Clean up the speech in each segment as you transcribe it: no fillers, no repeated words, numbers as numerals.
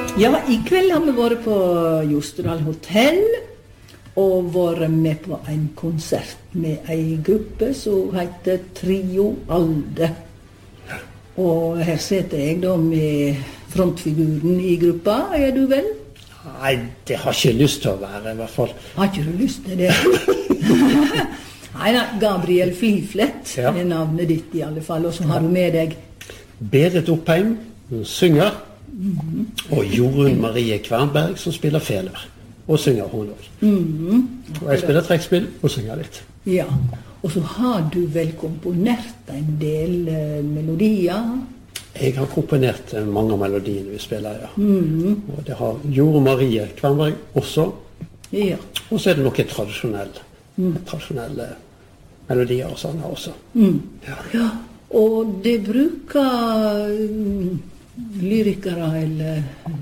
Ja, i kveld har vi vært på Jostedal Hotel og vært med på en konsert med en gruppe som heter Trio Alde. Og her sitter jeg da med frontfiguren i gruppa, du vel? Nei, det har ikke lyst til å være i hvert fall. Har ikke du lyst til det? Nei, Gabriel Fliflet er navnet ditt i alle fall, og så har du med deg Berit Oppheim, hun synger, og Jorunn Marie Kvernberg som spiller feler, og synger hun også. Og jeg spiller trekkspill og synger litt. Ja, og så har du vel komponert en del melodier? Jeg har komponert mange av melodiene vi spiller, ja. Og det har Jorunn Marie Kvernberg også. Ja. Og så er det noen tradisjonelle melodier og sanger også. Ja, og det bruker lyrikere eller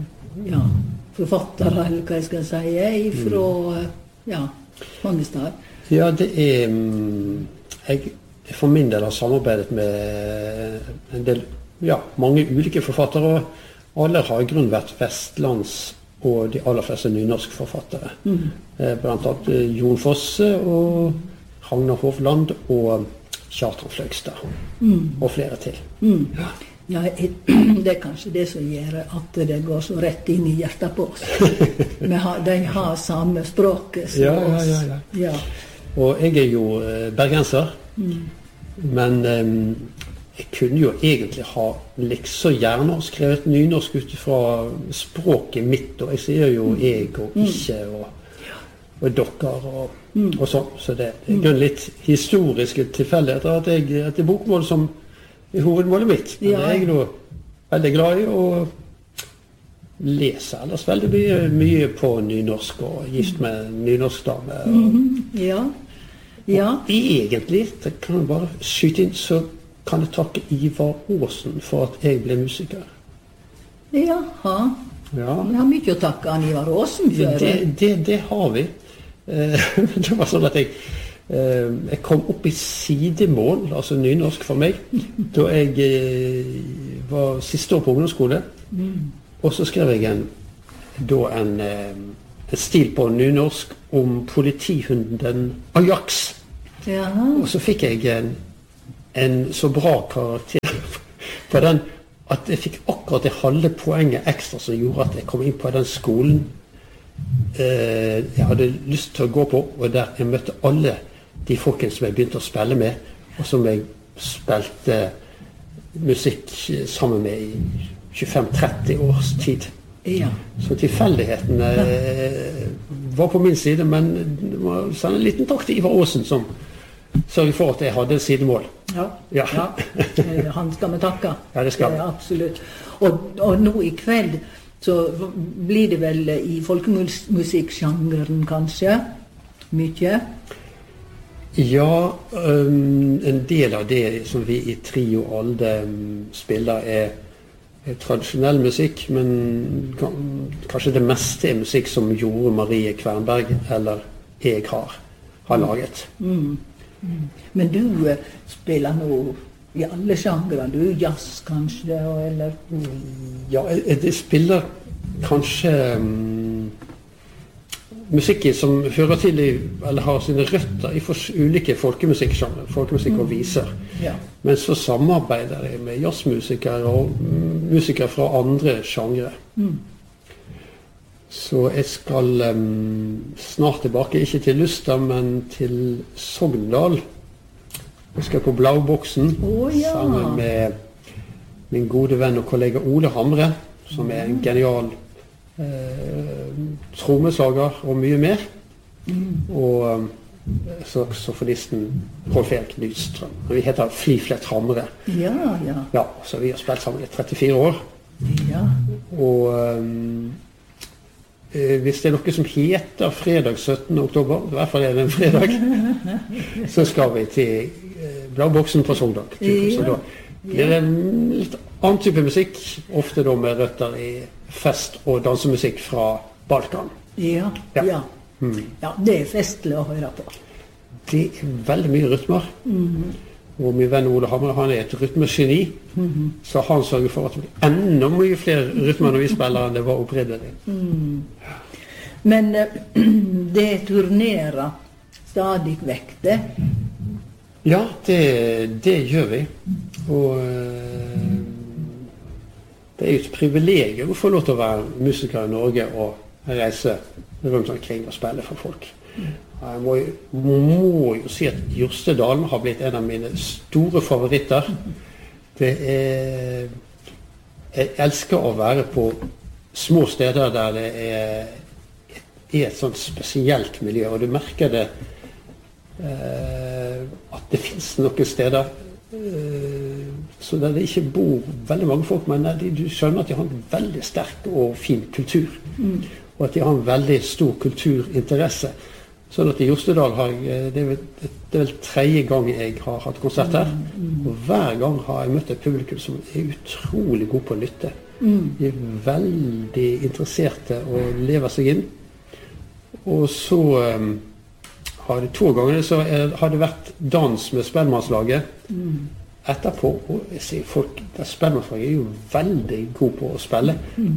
forfattere, eller hva jeg skal si, fra mange steder. Ja, det er jeg for min del har samarbeidet med en del, mange ulike forfattere, og alle har i grunnen vært vestlands og de aller fleste nynorsk forfattere. Blant annet Jon Fosse og Ragnar Hovland og Kjartan Fløgstad, og flere til. Ja, det er kanskje det som gjør at det går så rett inn i hjertet på oss. De har samme språket som oss. Ja. Og jeg er jo bergenser, men jeg kunne jo egentlig ha liksom gjerne skrevet nynorsk ut fra språket mitt, og jeg sier jo jeg og ikke, og dere og sånn. Så det er litt historiske tilfeldigheter at det er bokmål som er hovedmålet mitt. Men jeg er nå veldig glad i å lese ellers veldig mye på nynorsk, og gift med nynorsk dame. Og egentlig, det kan jeg bare skyte inn, så kan jeg takke Ivar Aasen for at jeg ble musiker. Jaha. Vi har mye å takke Ivar Aasen for. Det har vi. Det var sånn at jeg kom opp i sidemål, altså nynorsk for meg, da jeg var siste år på ungdomsskole. Og så skrev jeg en stil på nynorsk om politihunden Ajax. Og så fikk jeg en så bra karakter på den, at jeg fikk akkurat det halve poenget ekstra som gjorde at jeg kom inn på den skolen jeg hadde lyst til å gå på, og der jeg møtte alle de folkene som jeg begynte å spille med, og som jeg spilte musikk sammen med i 25-30 års tid. Så tilfeldighetene var på min side, men det var en liten takk til Ivar Aasen som sørget for at jeg hadde sidemål. Han skal vi takke. Ja, det skal vi. Absolutt. Og nå i kveld så blir det vel i folkemusikksjangeren kanskje mye? Ja, en del av det som vi i Trio Alde spiller er tradisjonell musikk, men kanskje det meste er musikk som Jorunn Marie Kvernberg eller jeg har laget. Men du spiller nå i alle sjangere, du jazz kanskje, eller? Ja, det spiller kanskje musikk som hører til eller har sine røtter i ulike folkemusikksjanger, folkemusikk og viser. Men så samarbeider jeg med jazzmusikere og musikere fra andre sjangere. Så jeg skal snart tilbake, ikke til Luster, men til Sogndal. Jeg skal på Blauboksen sammen med min gode venn og kollega Ole Hamre, som er en genial trommeslager og mye mer. Og saksofonisten Rolf Erik Lydstrøm. Vi heter Fliflet Hamre. Ja, så vi har spilt sammen i 34 år. Og hvis det er noe som heter fredag 17. oktober, i hvert fall er det en fredag, så skal vi til Blauboksen på Sogndal. Så da blir det en litt annen type musikk, ofte da med røtter i fest- og dansemusikk fra Balkan. Ja, det er festlig å høre på. Det er veldig mye rytmer. Og min venn Ole Hamre, han et rytmegeni, så han sørger for at det blir enda mye flere rytmer når vi spiller enn det var opprinnelig. Men det turnerer stadig vekk det? Ja, det gjør vi. Og det jo et privilegium å få lov til å være musiker i Norge og reise rundt omkring og spille for folk. Jeg må jo si at Jostedalen har blitt en av mine store favoritter. Jeg elsker å være på små steder der det et sånt spesielt miljø, og du merker det at det finnes noen steder så der det ikke bor veldig mange folk, men du skjønner at de har en veldig sterk og fin kultur, og at de har en veldig stor kulturinteresse. Sånn at i Jostedal det er vel 3. gang jeg har hatt konsert her, og hver gang har jeg møtt et publikum som utrolig god på å lytte. De veldig interesserte og lever seg inn. Og så har det 2 ganger så har det vært dans med Spellemannslaget etterpå, og jeg ser folk, Spellemannslaget jo veldig god på å spille,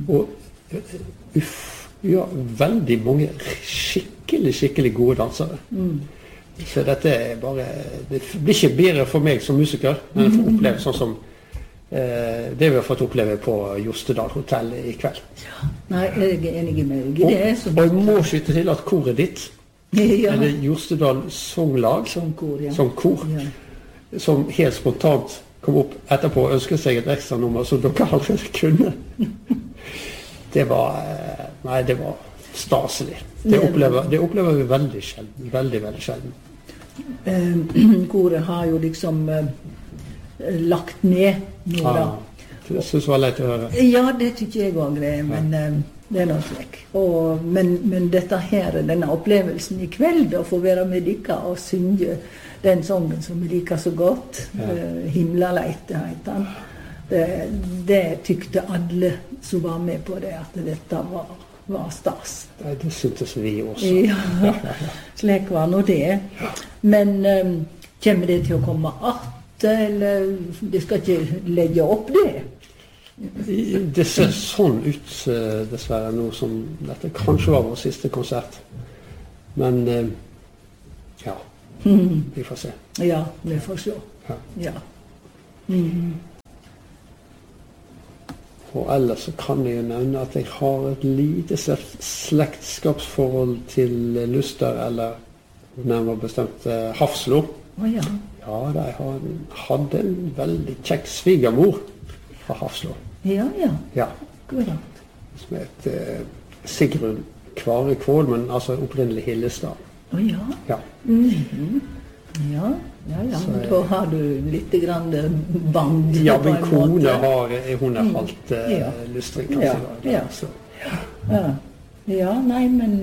og ja, veldig mange skikkelig gode dansere. Så dette bare, det blir ikke bedre for meg som musiker, men jeg får oppleve sånn som det vi har fått oppleve på Jostedal Hotel i kveld. Ja, nei, jeg enig med deg. Og jeg må skyte til at koret ditt, eller Jostedal Songlag, som kor, som helt spontant kom opp etterpå og ønsket seg et ekstra nummer som dere allerede kunne. Det var staselig. Det opplever vi veldig sjelden. Veldig sjelden. Koret har jo liksom lagt ned nå da. Det synes jeg var leit å høre. Ja, det tykker jeg også, men det noe slik. Men dette her, denne opplevelsen i kveld, å få være med dere og synge den sangen som vi liker så godt, Himlaleite heter den. Det tykte alle som var med på det, at dette var stas. Det syntes vi også. Ja, slik var nå det. Men kommer det til å komme eller de skal ikke legge opp det? Det ser sånn ut, dessverre, nå som dette kanskje var vår siste konsert. Men, ja, vi får se. Ja, vi får se. Ja. Og ellers så kan jeg jo nevne at jeg har et lite slektskapsforhold til Luster, eller nærmere bestemt Hafslo. Ja. Ja, jeg hadde en veldig kjekk svigermor fra Hafslo. Ja. Akkurat. Som het Sigrun Kvare Kvål, men altså opprinnelig Hillestad. Ja. Ja, men da har du litt grann band. Ja, min kone hun halvt lystring, kanskje. Ja, nei, men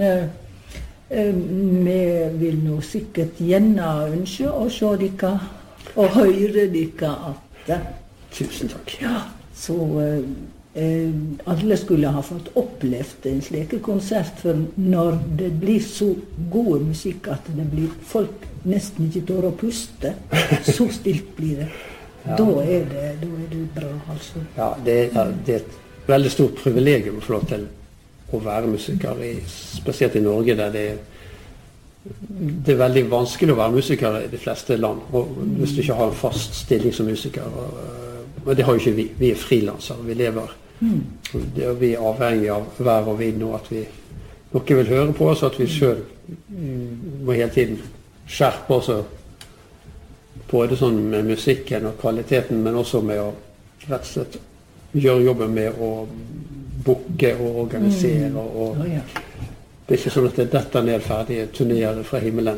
vi vil nå sikkert gjerne ønske å se dere og høre dere at Tusen takk. Ja, så alle skulle ha fått opplevd en slik konsert, for når det blir så god musikk at det blir folk nesten ikke tør å puste, så stilt blir det. Ja. Da er det bra, altså. Ja, det er et veldig stort privilegium å få lov til å være musiker, spesielt i Norge, der det er veldig vanskelig å være musiker i de fleste land, og hvis du ikke har en fast stilling som musiker. Og det har jo ikke vi. Vi er frilansere, vi lever. Vi er avhengig av vær og vind, og at noen vil høre på oss, at vi selv må hele tiden skjerpe oss, både sånn med musikken og kvaliteten, men også med å rett og slett gjøre jobben med å booke og organisere. Det er ikke sånn at det detter ned ferdige turnerer fra himmelen.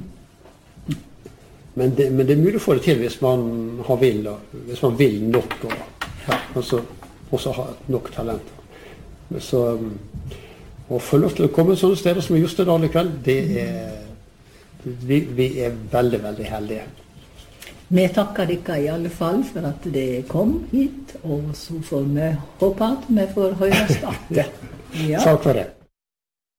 Men det er mulig å få det til hvis man hvis man vil nok, og også ha nok talent. Så å få lov til å komme sånne steder som Jostedal i kveld, vi er veldig, veldig heldige. Vi takker dere i alle fall for at dere kom hit, og så får vi håpe at vi får høre starten. Ja. Takk for det.